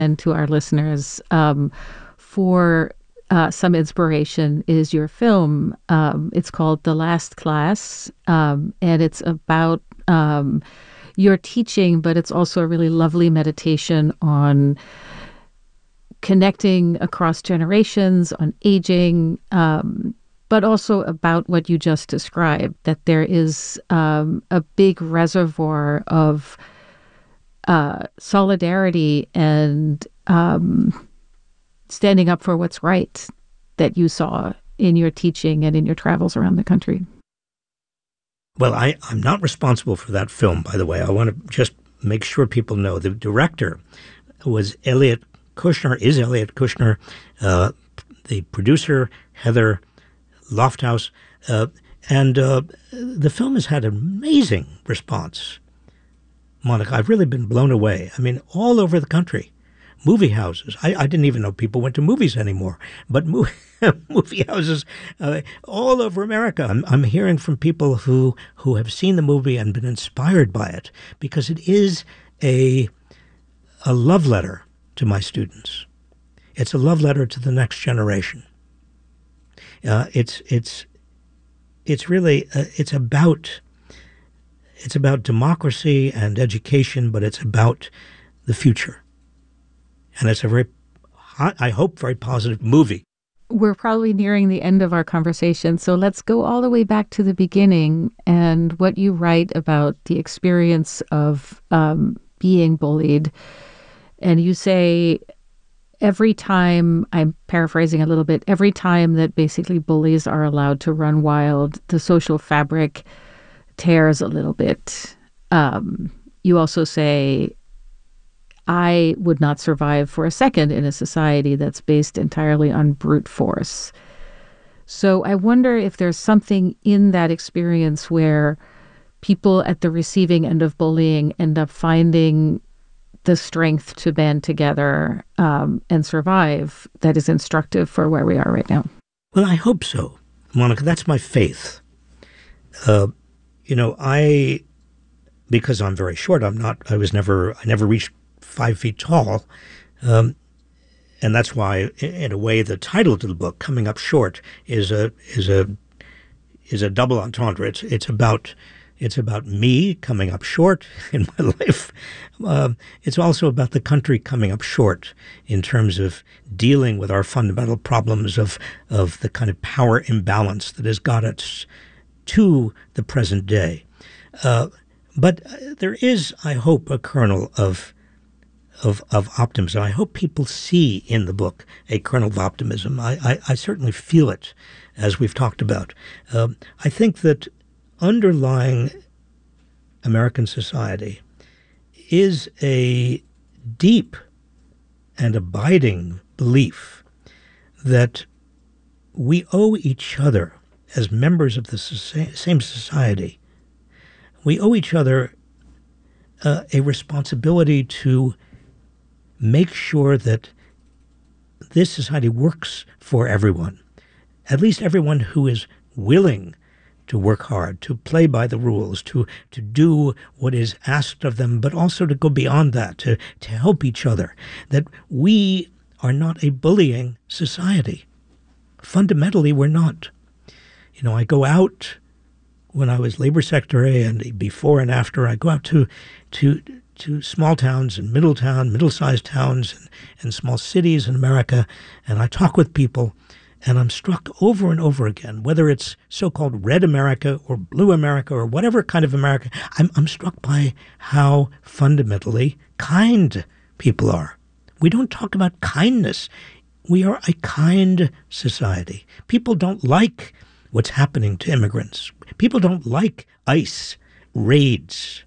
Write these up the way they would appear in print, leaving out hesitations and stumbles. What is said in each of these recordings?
and to our listeners for some inspiration is your film. It's called The Last Class, and it's about your teaching, but it's also a really lovely meditation on connecting across generations, on aging, but also about what you just described, that there is a big reservoir of solidarity and standing up for what's right that you saw in your teaching and in your travels around the country. Well, I'm not responsible for that film, by the way. I want to just make sure people know. The director was Elliot Kushner, is Elliot Kushner, the producer, Heather Lofthouse, and the film has had an amazing response. Monica, I've really been blown away. I mean, all over the country. Movie houses. I didn't even know people went to movies anymore, but movie houses all over America. I'm hearing from people who have seen the movie and been inspired by it, because it is a love letter to my students. It's a love letter to the next generation. It's really it's about democracy and education, but it's about the future. And it's a very, I hope, very positive movie. We're probably nearing the end of our conversation, so let's go all the way back to the beginning and what you write about the experience of being bullied. And you say every time, I'm paraphrasing a little bit, every time that basically bullies are allowed to run wild, the social fabric tears a little bit. You also say, I would not survive for a second in a society that's based entirely on brute force. So I wonder if there's something in that experience where people at the receiving end of bullying end up finding the strength to band together and survive that is instructive for where we are right now. Well, I hope so, Monica. That's my faith. Because I'm very short, I never reached 5 feet tall. And that's why, in a way, the title to the book, Coming Up Short, is a double entendre. It's about me coming up short in my life. It's also about the country coming up short in terms of dealing with our fundamental problems of the kind of power imbalance that has got us to the present day. But there is, I hope, a kernel of optimism. I hope people see in the book a kernel of optimism. I certainly feel it, as we've talked about. I think that underlying American society is a deep and abiding belief that we owe each other, as members of the same society, we owe each other a responsibility to make sure that this society works for everyone, at least everyone who is willing to work hard, to play by the rules, to do what is asked of them, but also to go beyond that, to help each other, that we are not a bullying society. Fundamentally, we're not. I go out when I was labor secretary, and before and after, I go out to small towns and middle-sized towns and small cities in America, and I talk with people, and I'm struck over and over again, whether it's so-called red America or blue America or whatever kind of America, I'm struck by how fundamentally kind people are. We don't talk about kindness. We are a kind society. People don't like what's happening to immigrants. People don't like ICE raids,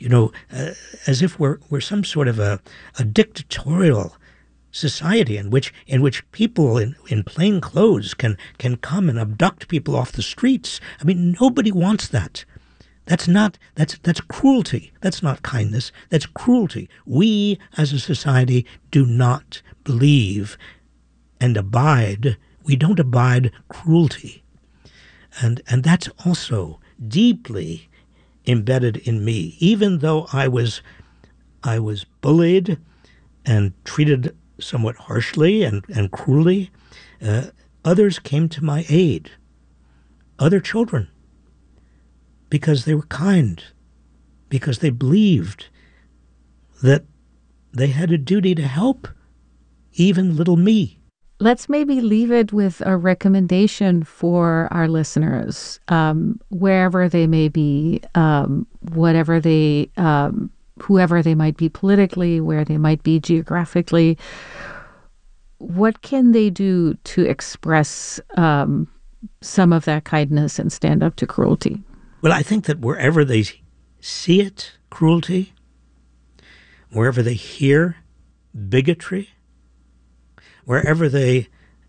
as if we're some sort of a dictatorial society in which people in plain clothes can come and abduct people off the streets. I mean, nobody wants that. That's cruelty. That's not kindness. That's cruelty. We as a society do not believe and abide. We don't abide cruelty. And that's also deeply embedded in me, even though I was bullied and treated somewhat harshly and cruelly, others came to my aid, other children, because they were kind, because they believed that they had a duty to help even little me. Let's maybe leave it with a recommendation for our listeners, wherever they may be, whoever they might be politically, where they might be geographically. What can they do to express some of that kindness and stand up to cruelty? Well, I think that wherever they see it, cruelty, wherever they hear bigotry, wherever they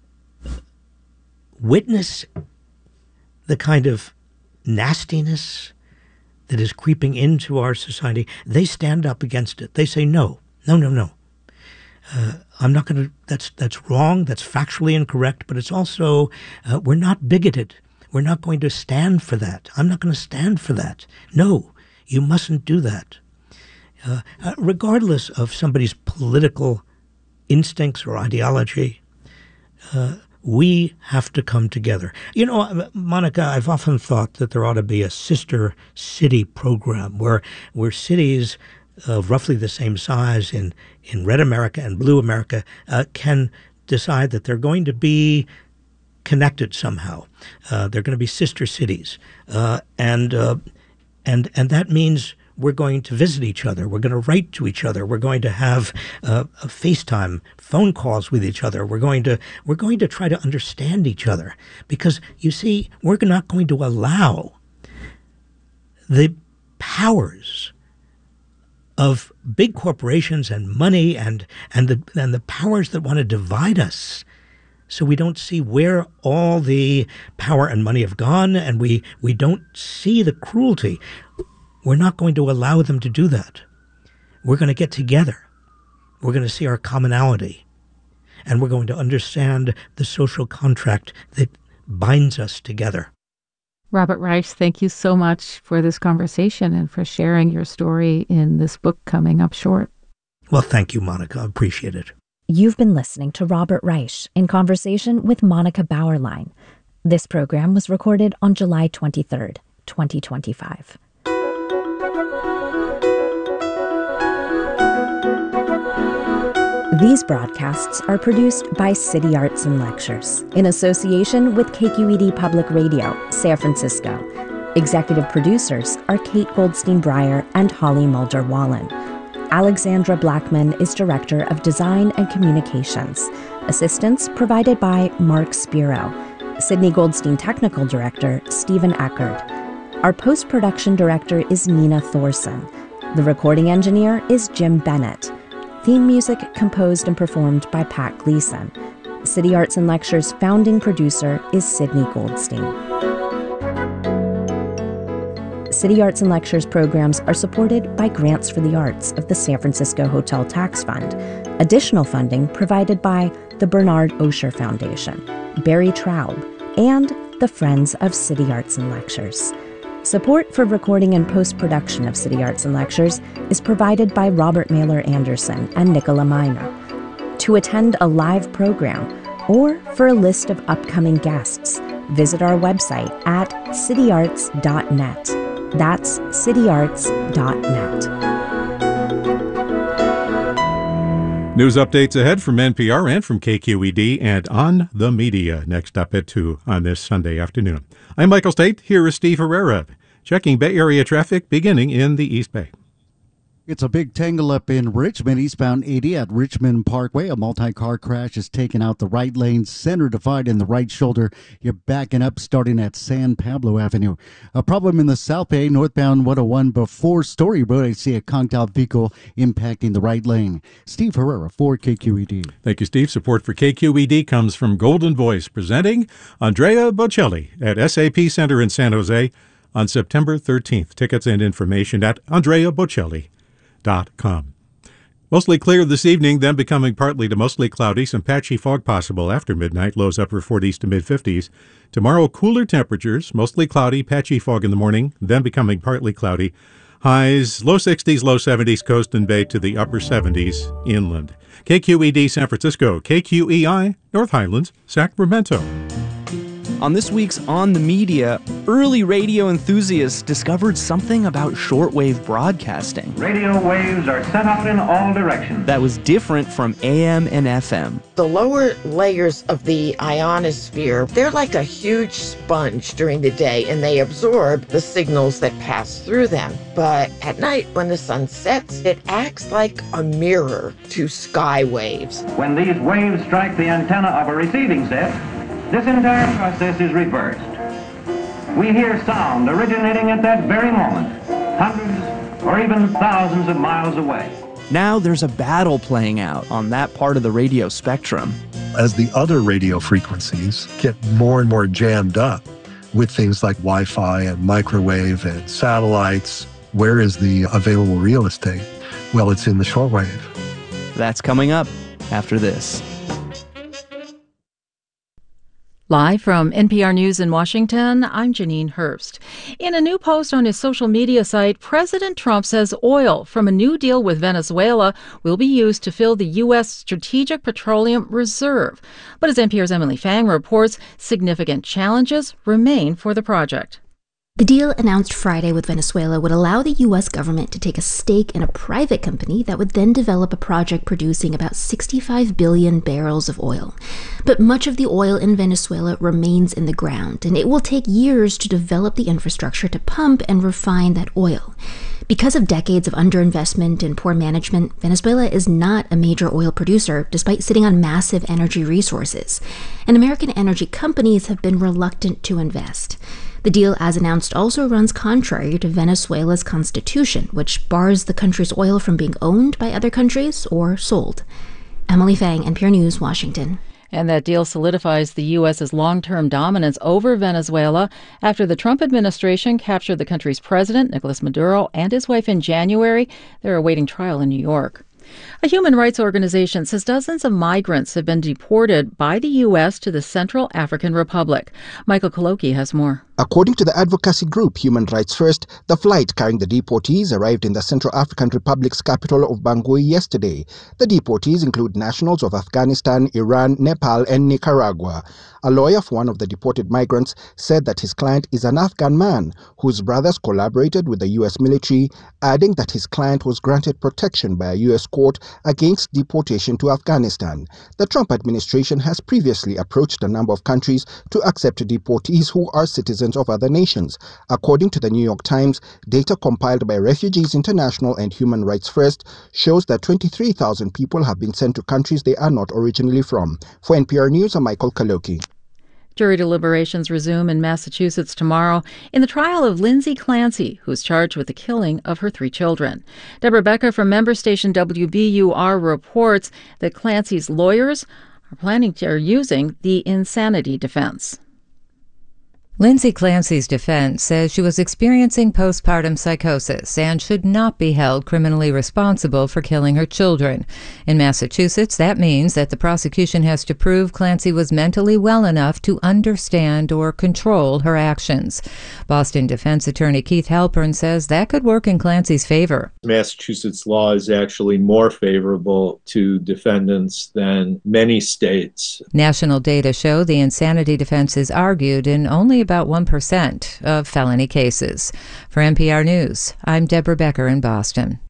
witness the kind of nastiness that is creeping into our society, they stand up against it. They say, no. I'm not going to, that's wrong, that's factually incorrect, but it's also, we're not bigoted. We're not going to stand for that. I'm not going to stand for that. No, you mustn't do that. Regardless of somebody's political instincts or ideology, we have to come together. You know, Monica, I've often thought that there ought to be a sister city program where cities of roughly the same size in red America and blue America can decide that they're going to be connected somehow. They're going to be sister cities, and that means we're going to visit each other. We're going to write to each other. We're going to have FaceTime phone calls with each other. We're going to try to understand each other, because you see, we're not going to allow the powers of big corporations and money and the powers that want to divide us, so we don't see where all the power and money have gone, and we don't see the cruelty. We're not going to allow them to do that. We're going to get together. We're going to see our commonality, and we're going to understand the social contract that binds us together. Robert Reich, thank you so much for this conversation and for sharing your story in this book coming up short. Well, thank you, Monica. I appreciate it. You've been listening to Robert Reich in conversation with Monica Bauerlein. This program was recorded on July 23rd, 2025. These broadcasts are produced by City Arts and Lectures in association with KQED Public Radio, San Francisco. Executive producers are Kate Goldstein-Breyer and Holly Mulder-Wallen. Alexandra Blackman is Director of Design and Communications. Assistance provided by Mark Spiro. Sydney Goldstein Technical Director, Stephen Eckerd. Our post-production director is Nina Thorson. The recording engineer is Jim Bennett. Theme music composed and performed by Pat Gleason. City Arts and Lectures founding producer is Sydney Goldstein. City Arts and Lectures programs are supported by grants for the arts of the San Francisco Hotel Tax Fund. Additional funding provided by the Bernard Osher Foundation, Barry Traub, and the Friends of City Arts and Lectures. Support for recording and post-production of City Arts and Lectures is provided by Robert Mailer Anderson and Nicola Miner. To attend a live program or for a list of upcoming guests, visit our website at cityarts.net. That's cityarts.net. News updates ahead from NPR and from KQED and on the media next up at 2 on this Sunday afternoon. I'm Michael State. Here is Steve Herrera, checking Bay Area traffic beginning in the East Bay. It's a big tangle up in Richmond, eastbound 80 at Richmond Parkway. A multi-car crash has taken out the right lane, center divide in the right shoulder. You're backing up starting at San Pablo Avenue. A problem in the South Bay, northbound 101 before Story Road. I see a conked out vehicle impacting the right lane. Steve Herrera for KQED. Thank you, Steve. Support for KQED comes from Golden Voice, presenting Andrea Bocelli at SAP Center in San Jose on September 13th. Tickets and information at andreabocelli.com. Mostly clear this evening, then becoming partly to mostly cloudy. Some patchy fog possible after midnight. Lows upper 40s to mid-50s. Tomorrow, cooler temperatures, mostly cloudy, patchy fog in the morning, then becoming partly cloudy. Highs low 60s, low 70s coast and bay to the upper 70s inland. KQED San Francisco, KQEI North Highlands, Sacramento. On this week's On the Media, early radio enthusiasts discovered something about shortwave broadcasting. Radio waves are sent out in all directions. That was different from AM and FM. The lower layers of the ionosphere, they're like a huge sponge during the day, and they absorb the signals that pass through them. But at night, when the sun sets, it acts like a mirror to sky waves. When these waves strike the antenna of a receiving set, this entire process is reversed. We hear sound originating at that very moment, hundreds or even thousands of miles away. Now there's a battle playing out on that part of the radio spectrum. As the other radio frequencies get more and more jammed up with things like Wi-Fi and microwave and satellites, where is the available real estate? Well, it's in the shortwave. That's coming up after this. Live from NPR News in Washington, I'm Janine Herbst. In a new post on his social media site, President Trump says oil from a new deal with Venezuela will be used to fill the U.S. Strategic Petroleum Reserve. But as NPR's Emily Fang reports, significant challenges remain for the project. The deal announced Friday with Venezuela would allow the U.S. government to take a stake in a private company that would then develop a project producing about 65 billion barrels of oil. But much of the oil in Venezuela remains in the ground, and it will take years to develop the infrastructure to pump and refine that oil. Because of decades of underinvestment and poor management, Venezuela is not a major oil producer, despite sitting on massive energy resources. And American energy companies have been reluctant to invest. The deal, as announced, also runs contrary to Venezuela's constitution, which bars the country's oil from being owned by other countries or sold. Emily Fang, NPR News, Washington. And that deal solidifies the U.S.'s long-term dominance over Venezuela after the Trump administration captured the country's president, Nicolas Maduro, and his wife in January. They're awaiting trial in New York. A human rights organization says dozens of migrants have been deported by the U.S. to the Central African Republic. Michael Koloki has more. According to the advocacy group Human Rights First, the flight carrying the deportees arrived in the Central African Republic's capital of Bangui yesterday. The deportees include nationals of Afghanistan, Iran, Nepal, and Nicaragua. A lawyer for one of the deported migrants said that his client is an Afghan man whose brothers collaborated with the U.S. military, adding that his client was granted protection by a U.S. court against deportation to Afghanistan. The Trump administration has previously approached a number of countries to accept deportees who are citizens of other nations. According to the New York Times, data compiled by Refugees International and Human Rights First shows that 23,000 people have been sent to countries they are not originally from. For NPR News, I'm Michael Kaloki. Jury deliberations resume in Massachusetts tomorrow in the trial of Lindsay Clancy, who's charged with the killing of her 3 children. Deborah Becker from member station WBUR reports that Clancy's lawyers are using the insanity defense. Lindsay Clancy's defense says she was experiencing postpartum psychosis and should not be held criminally responsible for killing her children. In Massachusetts, that means that the prosecution has to prove Clancy was mentally well enough to understand or control her actions. Boston defense attorney Keith Halpern says that could work in Clancy's favor. Massachusetts law is actually more favorable to defendants than many states. National data show the insanity defense is argued in only about 1% of felony cases. For NPR News, I'm Deborah Becker in Boston.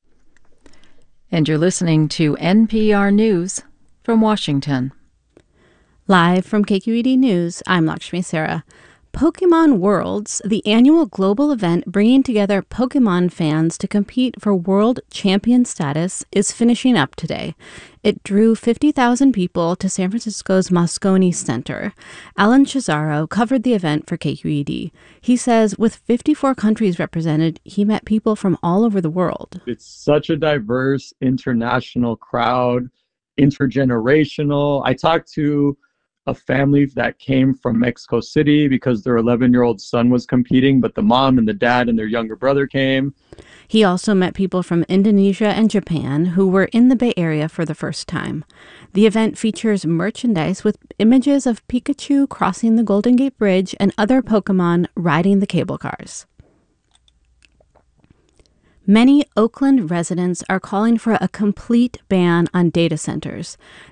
And you're listening to NPR News from Washington. Live from KQED News, I'm Lakshmi Sarah. Pokemon Worlds, the annual global event bringing together Pokemon fans to compete for world champion status, is finishing up today. It drew 50,000 people to San Francisco's Moscone Center. Alan Cesaro covered the event for KQED. He says with 54 countries represented, he met people from all over the world. It's such a diverse international crowd, intergenerational. I talked to a family that came from Mexico City because their 11-year-old son was competing, but the mom and the dad and their younger brother came. He also met people from Indonesia and Japan who were in the Bay Area for the first time. The event features merchandise with images of Pikachu crossing the Golden Gate Bridge and other Pokemon riding the cable cars. Many Oakland residents are calling for a complete ban on data centers.